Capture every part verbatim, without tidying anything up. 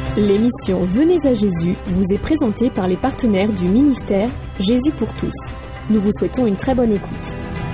L'émission Venez à Jésus vous est présentée par les partenaires du ministère Jésus pour tous. Nous vous souhaitons une très bonne écoute.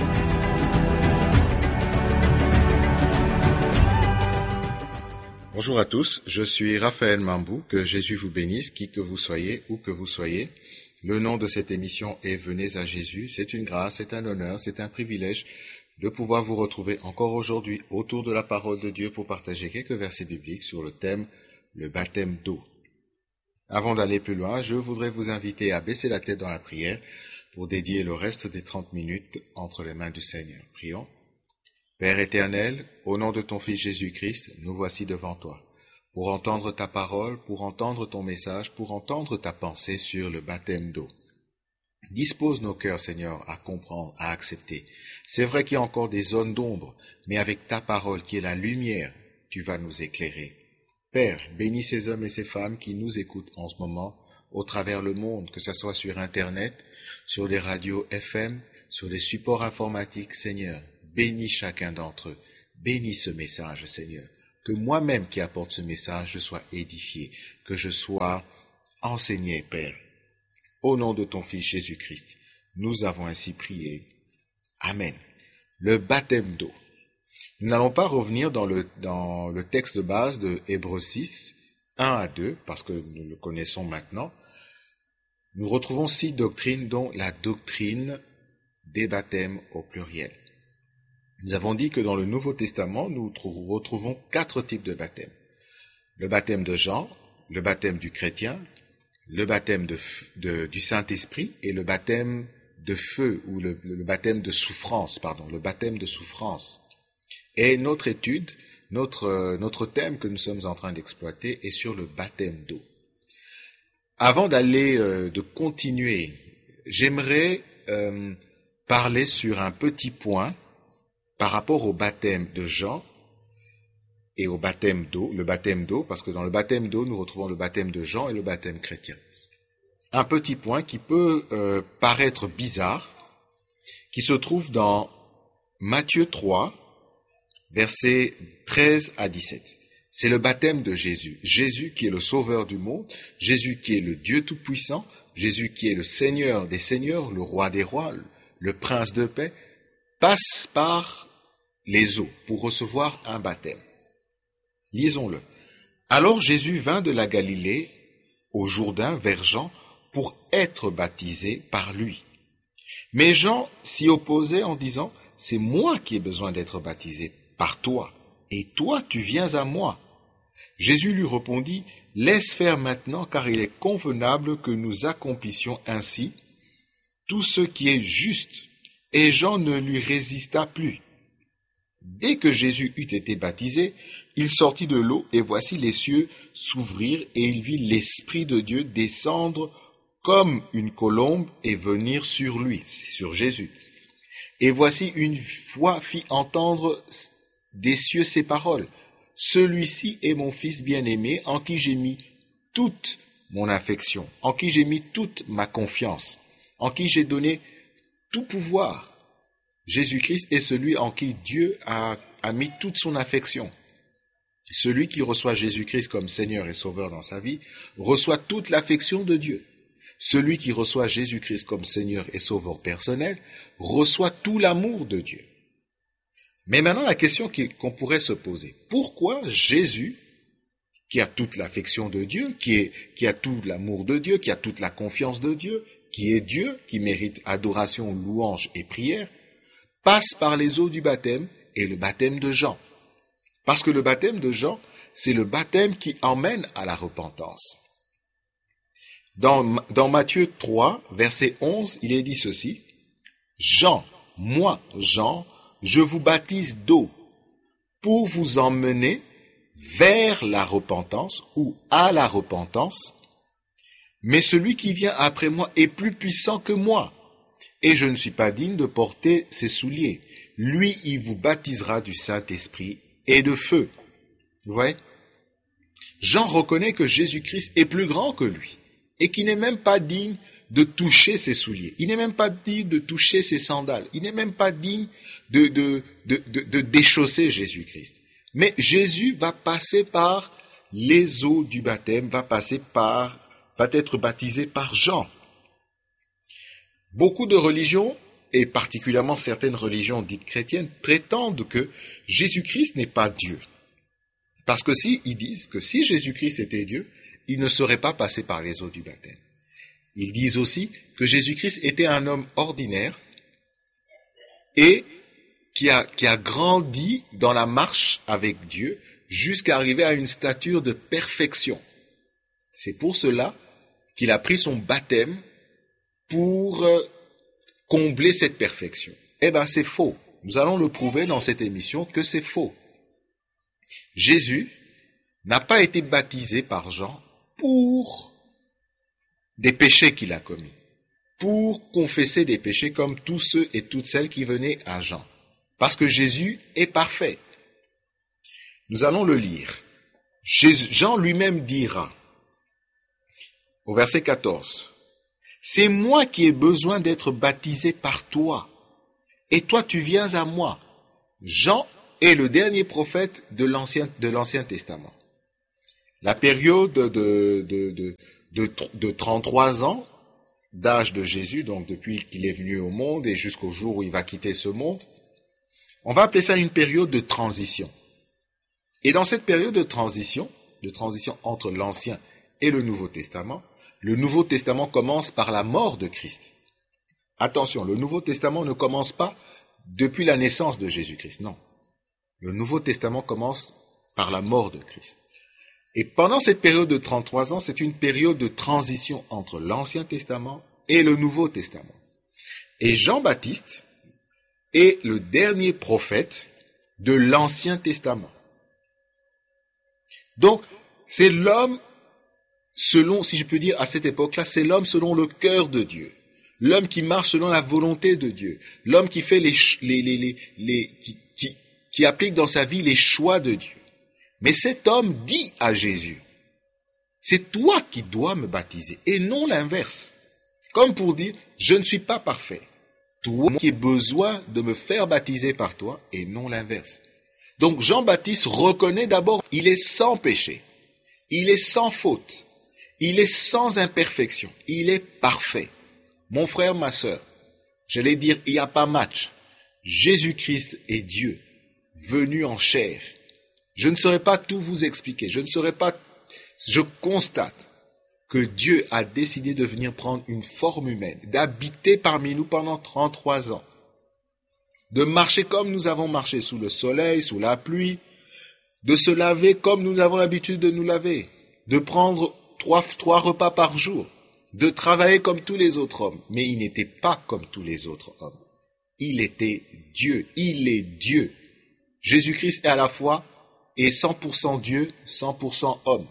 Bonjour à tous, je suis Raphaël Mambou, que Jésus vous bénisse, qui que vous soyez, où que vous soyez. Le nom de cette émission est Venez à Jésus. C'est une grâce, c'est un honneur, c'est un privilège de pouvoir vous retrouver encore aujourd'hui autour de la parole de Dieu pour partager quelques versets bibliques sur le thème le baptême d'eau. Avant d'aller plus loin, je voudrais vous inviter à baisser la tête dans la prière pour dédier le reste des trente minutes entre les mains du Seigneur. Prions. Père éternel, au nom de ton Fils Jésus-Christ, nous voici devant toi, pour entendre ta parole, pour entendre ton message, pour entendre ta pensée sur le baptême d'eau. Dispose nos cœurs, Seigneur, à comprendre, à accepter. C'est vrai qu'il y a encore des zones d'ombre, mais avec ta parole qui est la lumière, tu vas nous éclairer. Père, bénis ces hommes et ces femmes qui nous écoutent en ce moment, au travers le monde, que ce soit sur Internet, sur les radios F M, sur les supports informatiques, Seigneur. Bénis chacun d'entre eux. Bénis ce message, Seigneur. Que moi-même qui apporte ce message, je sois édifié, que je sois enseigné, Père. Au nom de ton Fils Jésus-Christ, nous avons ainsi prié. Amen. Le baptême d'eau. Nous n'allons pas revenir dans le, dans le texte de base de Hébreux six, un à deux, parce que nous le connaissons maintenant. Nous retrouvons six doctrines, dont la doctrine des baptêmes au pluriel. Nous avons dit que dans le Nouveau Testament, nous retrouvons quatre types de baptêmes. Le baptême de Jean, le baptême du chrétien, le baptême de, de, du Saint-Esprit et le baptême de feu, ou le, le baptême de souffrance, pardon, le baptême de souffrance. Et notre étude, notre, notre thème que nous sommes en train d'exploiter est sur le baptême d'eau. Avant d'aller, euh, de continuer, j'aimerais euh, parler sur un petit point par rapport au baptême de Jean et au baptême d'eau, le baptême d'eau, parce que dans le baptême d'eau, nous retrouvons le baptême de Jean et le baptême chrétien. Un petit point qui peut euh, paraître bizarre, qui se trouve dans Matthieu trois, versets treize à dix-sept. C'est le baptême de Jésus. Jésus qui est le sauveur du monde, Jésus qui est le Dieu tout-puissant, Jésus qui est le Seigneur des seigneurs, le roi des rois, le prince de paix, passe par les eaux pour recevoir un baptême. Lisons-le. Alors Jésus vint de la Galilée au Jourdain vers Jean pour être baptisé par lui. Mais Jean s'y opposait en disant, « C'est moi qui ai besoin d'être baptisé par toi, et toi tu viens à moi. » Jésus lui répondit, « Laisse faire maintenant, car il est convenable que nous accomplissions ainsi tout ce qui est juste. » Et Jean ne lui résista plus. Dès que Jésus eut été baptisé, il sortit de l'eau, et voici les cieux s'ouvrirent, et il vit l'Esprit de Dieu descendre comme une colombe et venir sur lui, sur Jésus. Et voici une voix fit entendre des cieux ces paroles. « Celui-ci est mon Fils bien-aimé, en qui j'ai mis toute mon affection, en qui j'ai mis toute ma confiance, en qui j'ai donné tout pouvoir. » Jésus-Christ est celui en qui Dieu a, a mis toute son affection. Celui qui reçoit Jésus-Christ comme Seigneur et Sauveur dans sa vie reçoit toute l'affection de Dieu. Celui qui reçoit Jésus-Christ comme Seigneur et Sauveur personnel reçoit tout l'amour de Dieu. Mais maintenant, la question qu'on pourrait se poser, pourquoi Jésus, qui a toute l'affection de Dieu, qui, est, qui a tout l'amour de Dieu, qui a toute la confiance de Dieu, qui est Dieu, qui mérite adoration, louange et prière, passe par les eaux du baptême et le baptême de Jean? Parce que le baptême de Jean, c'est le baptême qui emmène à la repentance. Dans, dans Matthieu trois, verset onze, il est dit ceci, « Jean, moi, Jean, je vous baptise d'eau pour vous emmener vers la repentance ou à la repentance, mais celui qui vient après moi est plus puissant que moi, et je ne suis pas digne de porter ses souliers. Lui, il vous baptisera du Saint-Esprit et de feu. » Vous voyez? Jean reconnaît que Jésus-Christ est plus grand que lui, et qu'il n'est même pas digne de toucher ses souliers. Il n'est même pas digne de toucher ses sandales. Il n'est même pas digne de, de, de, de, de déchausser Jésus-Christ. Mais Jésus va passer par les eaux du baptême va passer par, va être baptisé par Jean. Beaucoup de religions, et particulièrement certaines religions dites chrétiennes, prétendent que Jésus-Christ n'est pas Dieu. Parce que si ils disent que si Jésus-Christ était Dieu, il ne serait pas passé par les eaux du baptême. Ils disent aussi que Jésus-Christ était un homme ordinaire et qui a, qui a grandi dans la marche avec Dieu jusqu'à arriver à une stature de perfection. C'est pour cela qu'il a pris son baptême pour euh, combler cette perfection. Eh bien, c'est faux. Nous allons le prouver dans cette émission que c'est faux. Jésus n'a pas été baptisé par Jean pour des péchés qu'il a commis, pour confesser des péchés comme tous ceux et toutes celles qui venaient à Jean. Parce que Jésus est parfait. Nous allons le lire. Jésus, Jean lui-même dira, au verset quatorze, « C'est moi qui ai besoin d'être baptisé par toi, et toi tu viens à moi. » Jean est le dernier prophète de l'Ancien, de l'Ancien Testament. La période de, de, de, de, de trente-trois ans d'âge de Jésus, donc depuis qu'il est venu au monde et jusqu'au jour où il va quitter ce monde, on va appeler ça une période de transition. Et dans cette période de transition, de transition entre l'Ancien et le Nouveau Testament, le Nouveau Testament commence par la mort de Christ. Attention, le Nouveau Testament ne commence pas depuis la naissance de Jésus-Christ, non. Le Nouveau Testament commence par la mort de Christ. Et pendant cette période de trente-trois ans, c'est une période de transition entre l'Ancien Testament et le Nouveau Testament. Et Jean-Baptiste est le dernier prophète de l'Ancien Testament. Donc, c'est l'homme selon, si je peux dire à cette époque-là, c'est l'homme selon le cœur de Dieu. L'homme qui marche selon la volonté de Dieu. L'homme qui fait les, les, les, les, les qui, qui, qui applique dans sa vie les choix de Dieu. Mais cet homme dit à Jésus, c'est toi qui dois me baptiser et non l'inverse. Comme pour dire, je ne suis pas parfait. Toi qui as besoin de me faire baptiser par toi et non l'inverse. Donc Jean-Baptiste reconnaît d'abord, il est sans péché. Il est sans faute. Il est sans imperfection. Il est parfait. Mon frère, ma sœur, j'allais dire, il n'y a pas match. Jésus-Christ est Dieu, venu en chair. Je ne saurais pas tout vous expliquer. Je ne saurais pas... Je constate que Dieu a décidé de venir prendre une forme humaine, d'habiter parmi nous pendant trente-trois ans, de marcher comme nous avons marché sous le soleil, sous la pluie, de se laver comme nous avons l'habitude de nous laver, de prendre trois, trois repas par jour, de travailler comme tous les autres hommes. Mais il n'était pas comme tous les autres hommes. Il était Dieu. Il est Dieu. Jésus-Christ est à la fois et cent pour cent Dieu, cent pour cent homme.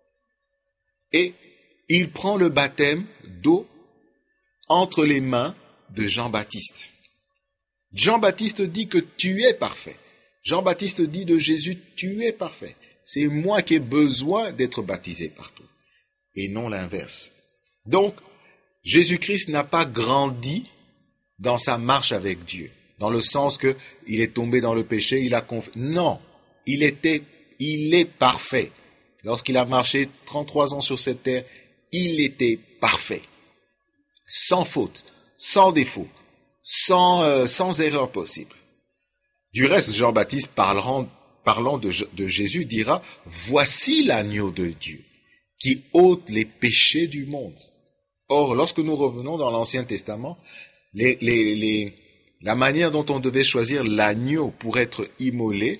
Et il prend le baptême d'eau entre les mains de Jean-Baptiste. Jean-Baptiste dit que tu es parfait. Jean-Baptiste dit de Jésus, tu es parfait. C'est moi qui ai besoin d'être baptisé par toi. Et non l'inverse. Donc, Jésus-Christ n'a pas grandi dans sa marche avec Dieu. Dans le sens que il est tombé dans le péché, il a conf... Non, il était, il est parfait. Lorsqu'il a marché trente-trois ans sur cette terre, il était parfait. Sans faute, sans défaut, sans, euh, sans erreur possible. Du reste, Jean-Baptiste, parlant, parlant de, de Jésus, dira « Voici l'agneau de Dieu qui ôte les péchés du monde. » Or, lorsque nous revenons dans l'Ancien Testament, les, les, les, la manière dont on devait choisir l'agneau pour être immolé,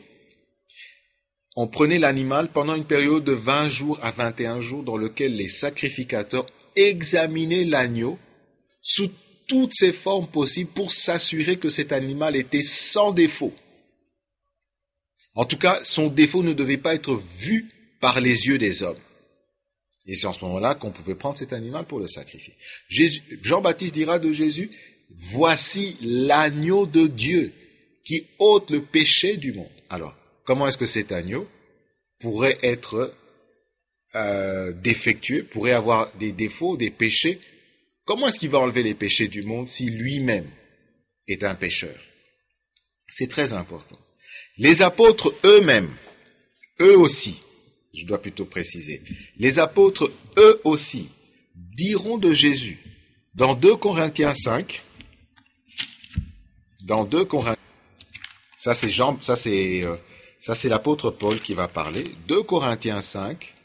on prenait l'animal pendant une période de vingt jours à vingt et un jours dans lequel les sacrificateurs examinaient l'agneau sous toutes ses formes possibles pour s'assurer que cet animal était sans défaut. En tout cas, son défaut ne devait pas être vu par les yeux des hommes. Et c'est en ce moment-là qu'on pouvait prendre cet animal pour le sacrifier. Jésus, Jean-Baptiste dira de Jésus, « Voici l'agneau de Dieu qui ôte le péché du monde. » Alors, comment est-ce que cet agneau pourrait être euh, défectueux, pourrait avoir des défauts, des péchés? Comment est-ce qu'il va enlever les péchés du monde si lui-même est un pécheur? C'est très important. Les apôtres eux-mêmes, eux aussi, je dois plutôt préciser. Les apôtres, eux aussi, diront de Jésus, dans deux Corinthiens cinq, dans deux Corinthiens, ça c'est Jean, ça c'est, euh, ça c'est l'apôtre Paul qui va parler, deux Corinthiens cinq,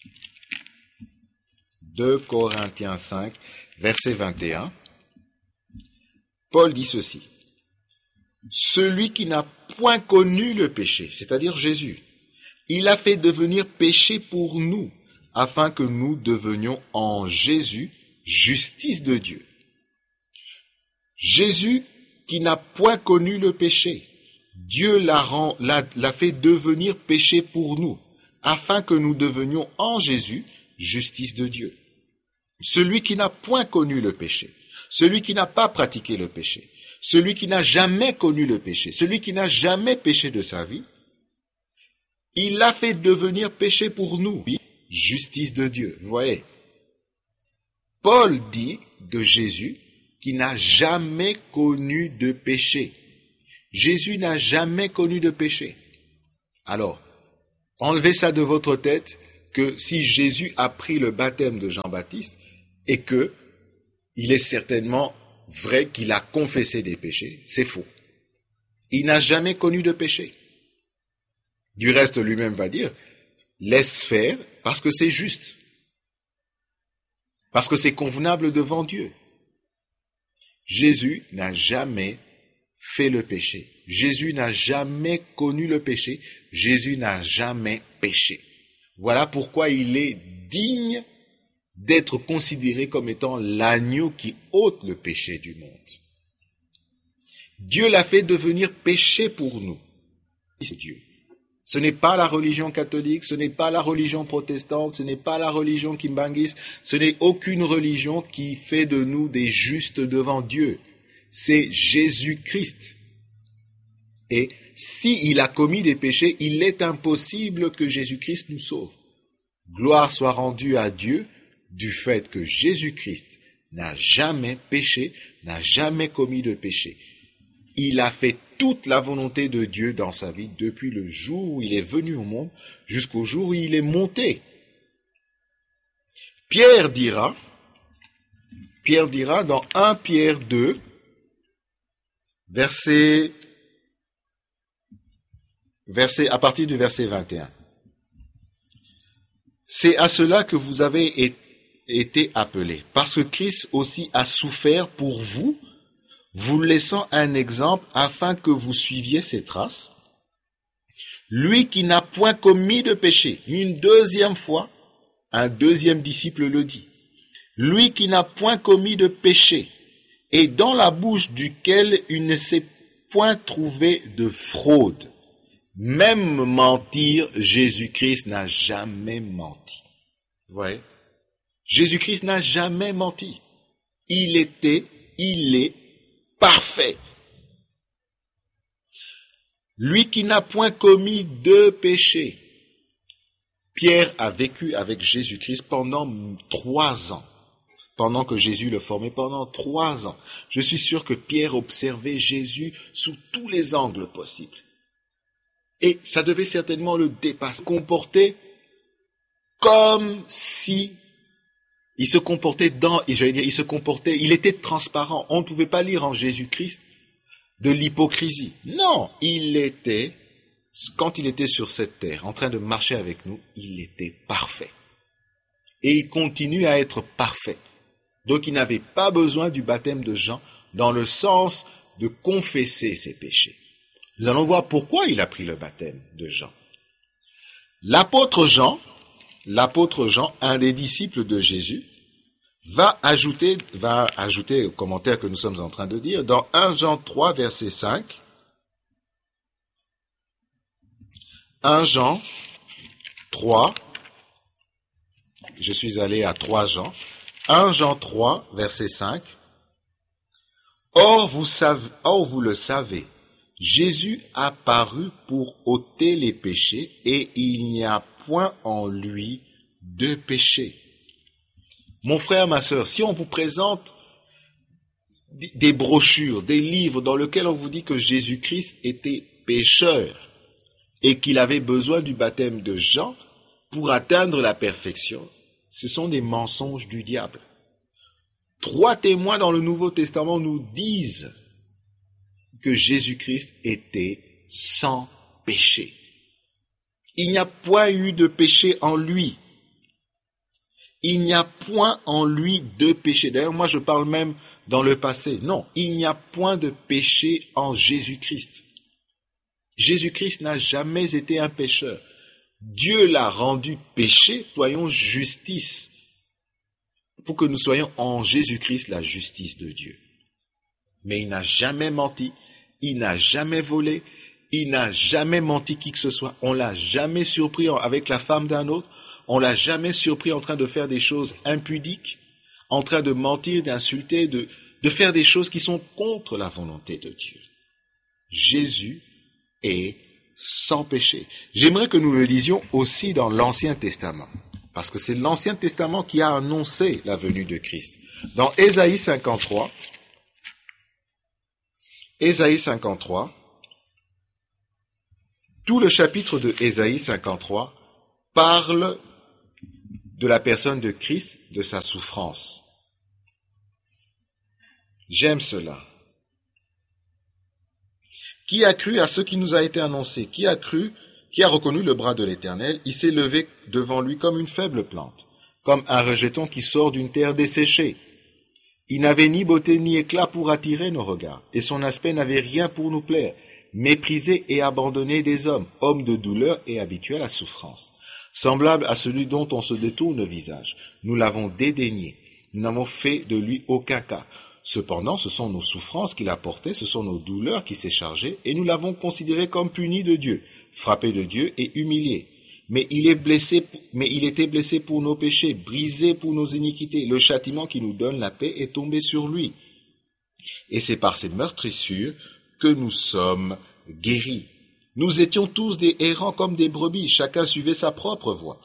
deux Corinthiens cinq, verset vingt et un, Paul dit ceci, « Celui qui n'a point connu le péché, c'est-à-dire Jésus, il a fait devenir péché pour nous, afin que nous devenions en Jésus justice de Dieu. » Jésus qui n'a point connu le péché, Dieu l'a, rend, l'a, l'a fait devenir péché pour nous, afin que nous devenions en Jésus justice de Dieu. Celui qui n'a point connu le péché, celui qui n'a pas pratiqué le péché, celui qui n'a jamais connu le péché, celui qui n'a jamais péché de sa vie, il l'a fait devenir péché pour nous, justice de Dieu. Vous voyez, Paul dit de Jésus qui n'a jamais connu de péché. Jésus n'a jamais connu de péché. Alors, enlevez ça de votre tête que si Jésus a pris le baptême de Jean-Baptiste et que il est certainement vrai qu'il a confessé des péchés, c'est faux. Il n'a jamais connu de péché. Du reste, lui-même va dire, laisse faire parce que c'est juste. Parce que c'est convenable devant Dieu. Jésus n'a jamais fait le péché. Jésus n'a jamais connu le péché. Jésus n'a jamais péché. Voilà pourquoi il est digne d'être considéré comme étant l'agneau qui ôte le péché du monde. Dieu l'a fait devenir péché pour nous. C'est Dieu. Ce n'est pas la religion catholique, ce n'est pas la religion protestante, ce n'est pas la religion kimbangiste, ce n'est aucune religion qui fait de nous des justes devant Dieu. C'est Jésus-Christ. Et s'il a commis des péchés, il est impossible que Jésus-Christ nous sauve. Gloire soit rendue à Dieu du fait que Jésus-Christ n'a jamais péché, n'a jamais commis de péché. Il a fait toute la volonté de Dieu dans sa vie depuis le jour où il est venu au monde jusqu'au jour où il est monté. Pierre dira, Pierre dira dans premier Pierre deux, verset, verset, à partir du verset vingt et un. C'est à cela que vous avez été appelés, parce que Christ aussi a souffert pour vous, vous laissant un exemple afin que vous suiviez ses traces. Lui qui n'a point commis de péché, une deuxième fois, un deuxième disciple le dit. Lui qui n'a point commis de péché, et dans la bouche duquel il ne s'est point trouvé de fraude. Même mentir, Jésus-Christ n'a jamais menti. Vous voyez? Jésus-Christ n'a jamais menti. Il était, il est parfait. Lui qui n'a point commis de péché. Pierre a vécu avec Jésus-Christ pendant trois ans. Pendant que Jésus le formait, pendant trois ans. Je suis sûr que Pierre observait Jésus sous tous les angles possibles. Et ça devait certainement le dépasser, comporter comme si il se comportait dans, j'allais dire, il se comportait, il était transparent. On ne pouvait pas lire en Jésus-Christ de l'hypocrisie. Non, il était, quand il était sur cette terre, en train de marcher avec nous, il était parfait. Et il continue à être parfait. Donc il n'avait pas besoin du baptême de Jean dans le sens de confesser ses péchés. Nous allons voir pourquoi il a pris le baptême de Jean. L'apôtre Jean, l'apôtre Jean, un des disciples de Jésus, va ajouter, va ajouter au commentaire que nous sommes en train de dire, dans premier Jean trois, verset cinq, premier Jean trois, je suis allé à trois Jean, premier Jean trois, verset cinq, Or vous savez, or vous le savez, Jésus a paru pour ôter les péchés et il n'y a point en lui de péché. Mon frère, ma sœur, si on vous présente des brochures, des livres dans lesquels on vous dit que Jésus-Christ était pécheur et qu'il avait besoin du baptême de Jean pour atteindre la perfection, ce sont des mensonges du diable. Trois témoins dans le Nouveau Testament nous disent que Jésus-Christ était sans péché. Il n'y a point eu de péché en lui. Il n'y a point en lui de péché. D'ailleurs, moi je parle même dans le passé. Non, il n'y a point de péché en Jésus-Christ. Jésus-Christ n'a jamais été un pécheur. Dieu l'a rendu péché, soyons justice, pour que nous soyons en Jésus-Christ la justice de Dieu. Mais il n'a jamais menti, il n'a jamais volé, il n'a jamais menti qui que ce soit. On l'a jamais surpris avec la femme d'un autre, on l'a jamais surpris en train de faire des choses impudiques, en train de mentir, d'insulter, de, de faire des choses qui sont contre la volonté de Dieu. Jésus est sans péché. J'aimerais que nous le lisions aussi dans l'Ancien Testament, parce que c'est l'Ancien Testament qui a annoncé la venue de Christ. Dans Ésaïe cinquante-trois, Ésaïe cinquante-trois, tout le chapitre de Ésaïe cinquante-trois parle de la personne de Christ, de sa souffrance. J'aime cela. Qui a cru à ce qui nous a été annoncé? Qui a cru, qui a reconnu le bras de l'Éternel? Il s'est levé devant lui comme une faible plante, comme un rejeton qui sort d'une terre desséchée. Il n'avait ni beauté ni éclat pour attirer nos regards, et son aspect n'avait rien pour nous plaire, méprisé et abandonné des hommes, homme de douleur et habitué à la souffrance. Semblable à celui dont on se détourne le visage, nous l'avons dédaigné, nous n'avons fait de lui aucun cas. Cependant, ce sont nos souffrances qu'il a portées, ce sont nos douleurs qui s'est chargées, et nous l'avons considéré comme puni de Dieu, frappé de Dieu et humilié. Mais il est blessé, mais il était blessé pour nos péchés, brisé pour nos iniquités. Le châtiment qui nous donne la paix est tombé sur lui. Et c'est par ses meurtrissures que nous sommes guéris. Nous étions tous des errants comme des brebis, chacun suivait sa propre voie.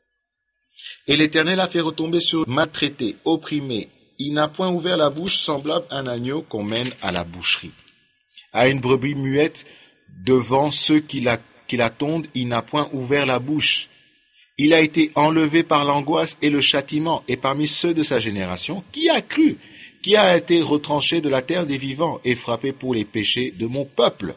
Et l'Éternel a fait retomber sur maltraité, opprimé. Il n'a point ouvert la bouche, semblable à un agneau qu'on mène à la boucherie. À une brebis muette, devant ceux qui la, qui la tondent, il n'a point ouvert la bouche. Il a été enlevé par l'angoisse et le châtiment, et parmi ceux de sa génération, qui a cru, qui a été retranché de la terre des vivants et frappé pour les péchés de mon peuple.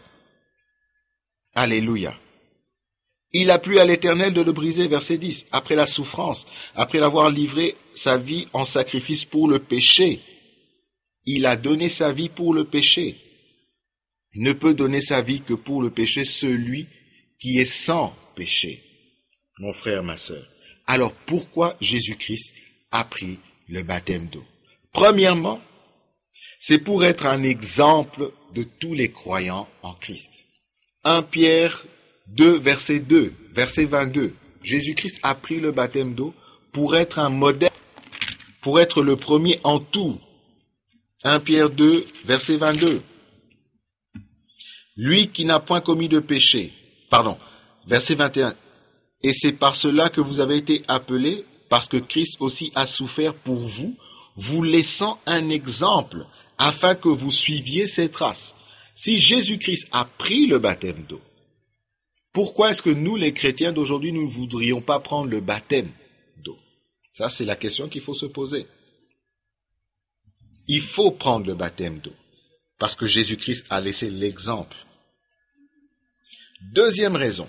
Alléluia. Il a plu à l'Éternel de le briser, verset dix, après la souffrance, après l'avoir livré sa vie en sacrifice pour le péché. Il a donné sa vie pour le péché. Il ne peut donner sa vie que pour le péché celui qui est sans péché. Mon frère, ma sœur. Alors pourquoi Jésus-Christ a pris le baptême d'eau? Premièrement, c'est pour être un exemple de tous les croyants en Christ. un Pierre deux, verset deux, verset vingt-deux. Jésus-Christ a pris le baptême d'eau pour être un modèle, pour être le premier en tout. un Pierre deux, verset vingt-deux. Lui qui n'a point commis de péché, pardon, verset vingt et un. Et c'est par cela que vous avez été appelés, parce que Christ aussi a souffert pour vous, vous laissant un exemple, afin que vous suiviez ses traces. Si Jésus-Christ a pris le baptême d'eau, pourquoi est-ce que nous, les chrétiens d'aujourd'hui, nous ne voudrions pas prendre le baptême d'eau? Ça, c'est la question qu'il faut se poser. Il faut prendre le baptême d'eau, parce que Jésus-Christ a laissé l'exemple. Deuxième raison,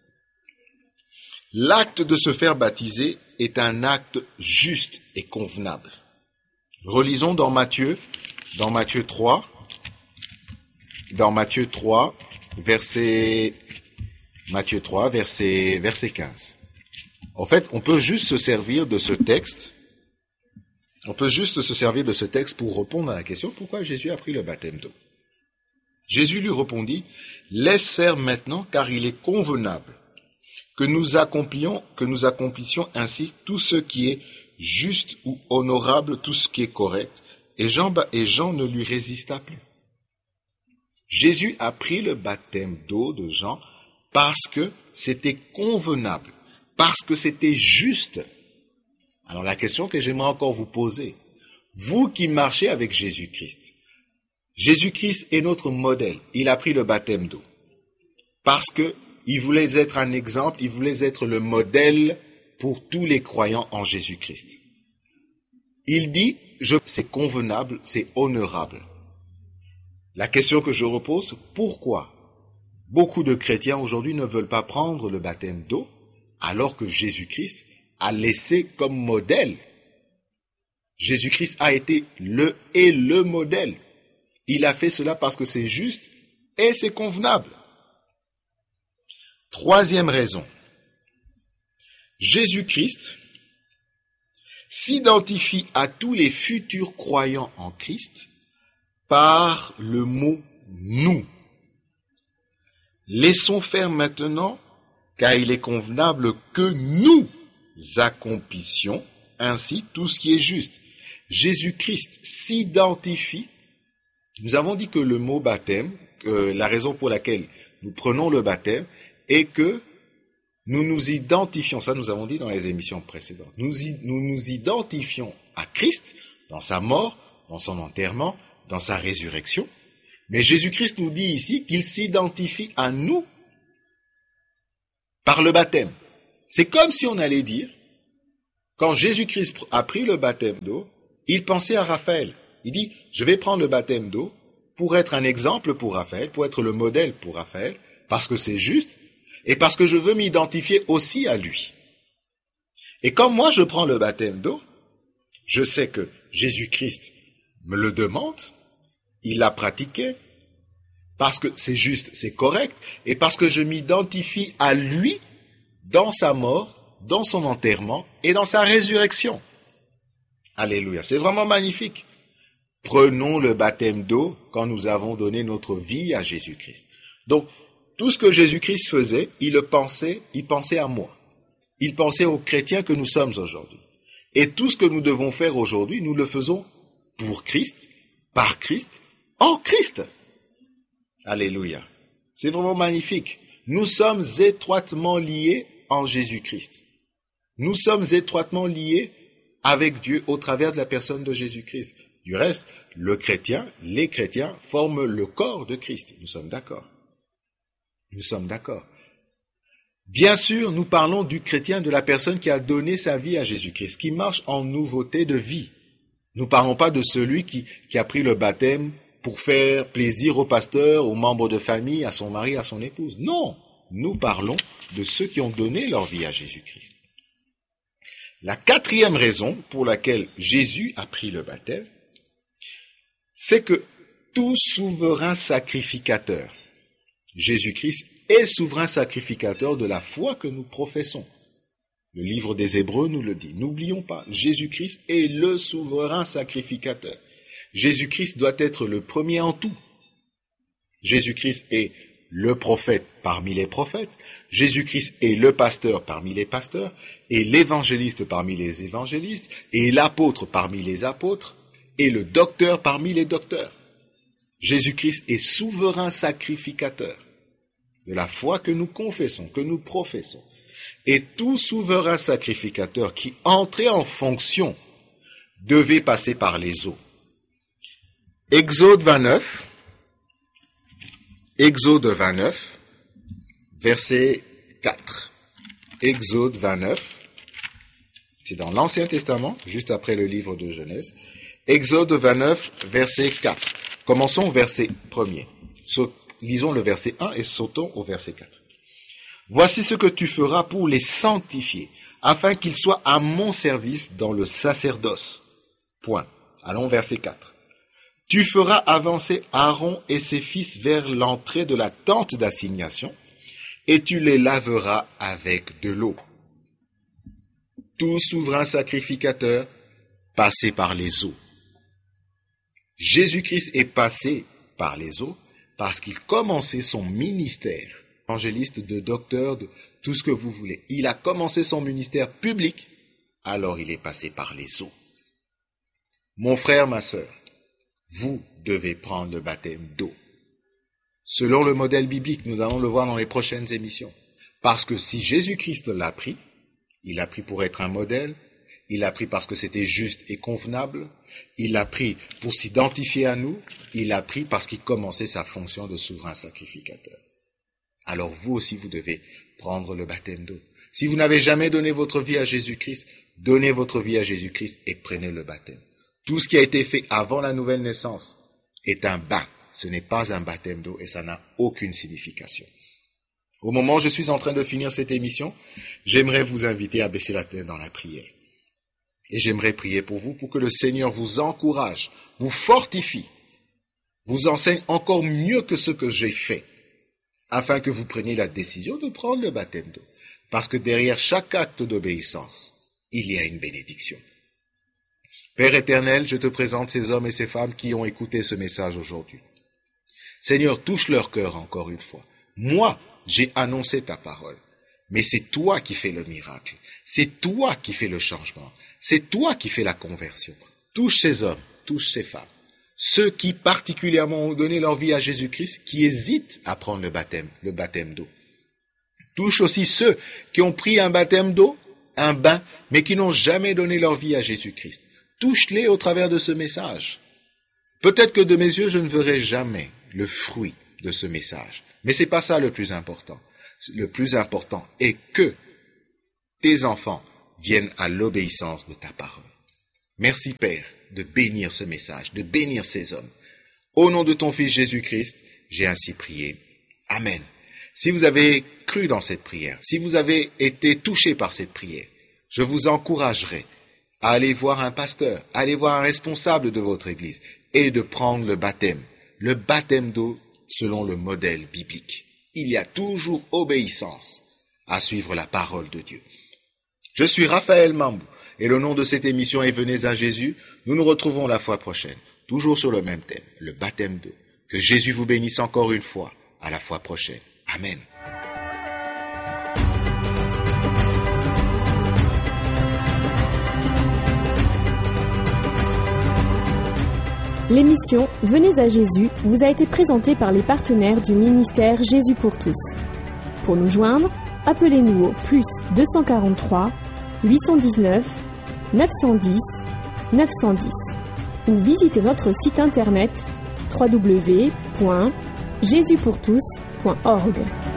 l'acte de se faire baptiser est un acte juste et convenable. Relisons dans Matthieu, dans Matthieu trois, dans Matthieu trois, verset... Matthieu trois, verset, verset quinze. En fait, on peut juste se servir de ce texte, on peut juste se servir de ce texte pour répondre à la question pourquoi Jésus a pris le baptême d'eau. Jésus lui répondit, laisse faire maintenant, car il est convenable que nous accomplions, que nous accomplissions ainsi tout ce qui est juste ou honorable, tout ce qui est correct. Et Jean, et Jean ne lui résista plus. Jésus a pris le baptême d'eau de Jean parce que c'était convenable, parce que c'était juste. Alors la question que j'aimerais encore vous poser, vous qui marchez avec Jésus-Christ, Jésus-Christ est notre modèle, il a pris le baptême d'eau, parce que il voulait être un exemple, il voulait être le modèle pour tous les croyants en Jésus-Christ. Il dit, je, c'est convenable, c'est honorable. La question que je repose, pourquoi beaucoup de chrétiens aujourd'hui ne veulent pas prendre le baptême d'eau alors que Jésus-Christ a laissé comme modèle. Jésus-Christ a été le et le modèle. Il a fait cela parce que c'est juste et c'est convenable. Troisième raison. Jésus-Christ s'identifie à tous les futurs croyants en Christ par le mot « nous ». Laissons faire maintenant, car il est convenable que nous accomplissions ainsi tout ce qui est juste. Jésus-Christ s'identifie. Nous avons dit que le mot baptême, que la raison pour laquelle nous prenons le baptême, est que nous nous identifions, ça nous avons dit dans les émissions précédentes, nous nous, nous identifions à Christ dans sa mort, dans son enterrement, dans sa résurrection. Mais Jésus-Christ nous dit ici qu'il s'identifie à nous par le baptême. C'est comme si on allait dire, quand Jésus-Christ a pris le baptême d'eau, il pensait à Raphaël. Il dit, je vais prendre le baptême d'eau pour être un exemple pour Raphaël, pour être le modèle pour Raphaël, parce que c'est juste, et parce que je veux m'identifier aussi à lui. Et comme moi je prends le baptême d'eau, je sais que Jésus-Christ me le demande, il l'a pratiqué, parce que c'est juste, c'est correct, et parce que je m'identifie à lui dans sa mort, dans son enterrement et dans sa résurrection. Alléluia, c'est vraiment magnifique. Prenons le baptême d'eau quand nous avons donné notre vie à Jésus-Christ. Donc, tout ce que Jésus-Christ faisait, il le pensait, il pensait à moi. Il pensait aux chrétiens que nous sommes aujourd'hui. Et tout ce que nous devons faire aujourd'hui, nous le faisons pour Christ, par Christ, en Christ. Alléluia. C'est vraiment magnifique. Nous sommes étroitement liés en Jésus-Christ. Nous sommes étroitement liés avec Dieu au travers de la personne de Jésus-Christ. Du reste, le chrétien, les chrétiens forment le corps de Christ. Nous sommes d'accord. Nous sommes d'accord. Bien sûr, nous parlons du chrétien, de la personne qui a donné sa vie à Jésus-Christ, qui marche en nouveauté de vie. Nous ne parlons pas de celui qui, qui a pris le baptême pour faire plaisir au pasteur, aux membres de famille, à son mari, à son épouse. Non, nous parlons de ceux qui ont donné leur vie à Jésus-Christ. La quatrième raison pour laquelle Jésus a pris le baptême, c'est que tout souverain sacrificateur, Jésus-Christ est souverain sacrificateur de la foi que nous professons. Le livre des Hébreux nous le dit. N'oublions pas, Jésus-Christ est le souverain sacrificateur. Jésus-Christ doit être le premier en tout. Jésus-Christ est le prophète parmi les prophètes. Jésus-Christ est le pasteur parmi les pasteurs, et l'évangéliste parmi les évangélistes, et l'apôtre parmi les apôtres, et le docteur parmi les docteurs. Jésus-Christ est souverain sacrificateur de la foi que nous confessons, que nous professons. Et tout souverain sacrificateur qui entrait en fonction devait passer par les eaux. Exode vingt-neuf, Exode vingt-neuf, verset quatre. Exode vingt-neuf, c'est dans l'Ancien Testament, juste après le livre de Genèse. Exode vingt-neuf, verset quatre. Commençons au verset premier. Saut, lisons le verset un et sautons au verset quatre. Voici ce que tu feras pour les sanctifier, afin qu'ils soient à mon service dans le sacerdoce. Point. Allons au verset quatre. Tu feras avancer Aaron et ses fils vers l'entrée de la tente d'assignation, et tu les laveras avec de l'eau. Tout souverain sacrificateur, passé par les eaux. Jésus-Christ est passé par les eaux parce qu'il commençait son ministère, évangéliste, de docteur, de tout ce que vous voulez. Il a commencé son ministère public, alors il est passé par les eaux. Mon frère, ma sœur, vous devez prendre le baptême d'eau. Selon le modèle biblique, nous allons le voir dans les prochaines émissions. Parce que si Jésus-Christ l'a pris, il l'a pris pour être un modèle, il l'a pris parce que c'était juste et convenable, il l'a pris pour s'identifier à nous, il l'a pris parce qu'il commençait sa fonction de souverain sacrificateur. Alors vous aussi, vous devez prendre le baptême d'eau. Si vous n'avez jamais donné votre vie à Jésus-Christ, donnez votre vie à Jésus-Christ et prenez le baptême. Tout ce qui a été fait avant la nouvelle naissance est un bain. Ce n'est pas un baptême d'eau et ça n'a aucune signification. Au moment où je suis en train de finir cette émission, j'aimerais vous inviter à baisser la tête dans la prière. Et j'aimerais prier pour vous pour que le Seigneur vous encourage, vous fortifie, vous enseigne encore mieux que ce que j'ai fait, afin que vous preniez la décision de prendre le baptême d'eau. Parce que derrière chaque acte d'obéissance, il y a une bénédiction. Père éternel, je te présente ces hommes et ces femmes qui ont écouté ce message aujourd'hui. Seigneur, touche leur cœur encore une fois. Moi, j'ai annoncé ta parole, mais c'est toi qui fais le miracle. C'est toi qui fais le changement. C'est toi qui fais la conversion. Touche ces hommes, touche ces femmes. Ceux qui particulièrement ont donné leur vie à Jésus-Christ, qui hésitent à prendre le baptême, le baptême d'eau. Touche aussi ceux qui ont pris un baptême d'eau, un bain, mais qui n'ont jamais donné leur vie à Jésus-Christ. Touche-les au travers de ce message. Peut-être que de mes yeux, je ne verrai jamais le fruit de ce message. Mais c'est pas ça le plus important. Le plus important est que tes enfants viennent à l'obéissance de ta parole. Merci Père de bénir ce message, de bénir ces hommes. Au nom de ton Fils Jésus-Christ, j'ai ainsi prié. Amen. Si vous avez cru dans cette prière, si vous avez été touché par cette prière, je vous encouragerai à aller voir un pasteur, à aller voir un responsable de votre église et de prendre le baptême, le baptême d'eau selon le modèle biblique. Il y a toujours obéissance à suivre la parole de Dieu. Je suis Raphaël Mambou et le nom de cette émission est Venez à Jésus. Nous nous retrouvons la fois prochaine, toujours sur le même thème, le baptême d'eau. Que Jésus vous bénisse encore une fois. À la fois prochaine. Amen. L'émission Venez à Jésus vous a été présentée par les partenaires du ministère Jésus pour tous. Pour nous joindre, appelez-nous au plus deux cent quarante-trois, huit cent dix-neuf, neuf cent dix, neuf cent dix ou visitez notre site internet w w w point jésus pour tous point org.